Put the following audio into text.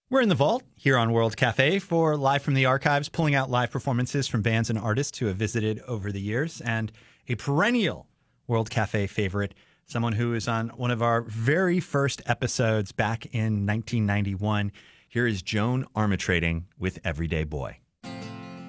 We're in the vault here on World Cafe for Live from the Archives, pulling out live performances from bands and artists who have visited over the years. And a perennial World Cafe favorite, someone who is on one of our very first episodes back in 1991. Here is Joan Armatrading with Everyday Boy.